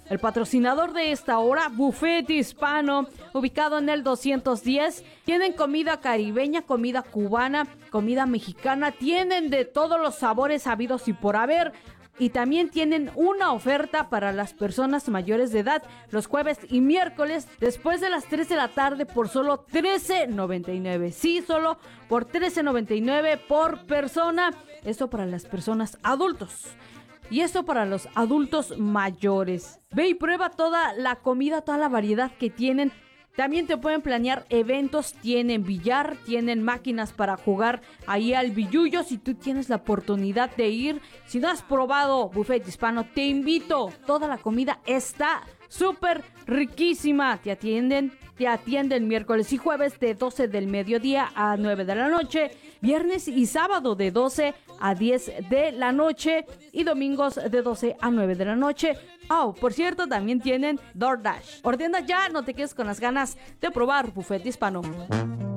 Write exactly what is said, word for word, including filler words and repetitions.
El patrocinador de esta hora, Buffet Hispano, ubicado en el doscientos diez. Tienen comida caribeña, comida cubana, comida mexicana. Tienen de todos los sabores habidos y por haber. Y también tienen una oferta para las personas mayores de edad los jueves y miércoles después de las tres de la tarde por solo trece noventa y nueve. Sí, solo por trece noventa y nueve por persona. Esto para las personas adultos. Y esto para los adultos mayores. Ve y prueba toda la comida, toda la variedad que tienen. También te pueden planear eventos, tienen billar, tienen máquinas para jugar ahí al billullo. Si tú tienes la oportunidad de ir, si no has probado Buffet Hispano, te invito. Toda la comida está súper riquísima. Te atienden, te atienden miércoles y jueves de doce del mediodía a nueve de la noche, viernes y sábado de doce a diez de la noche y domingos de doce a nueve de la noche. Oh, por cierto, también tienen DoorDash. Ordena ya, no te quedes con las ganas de probar Buffet Hispano.